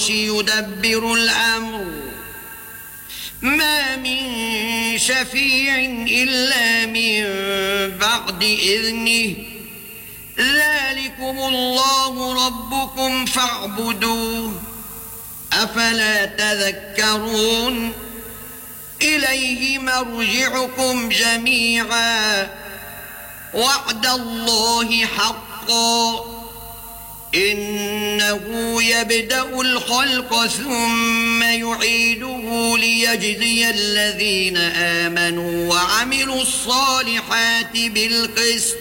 يدبر الأمر ما من شفيع إلا من بعد إذنه ذلكم الله ربكم فاعبدوه أفلا تذكرون إليه مرجعكم جميعا وعد الله حقا إنه يبدأ الخلق ثم يعيده ليجزي الذين آمنوا وعملوا الصالحات بالقسط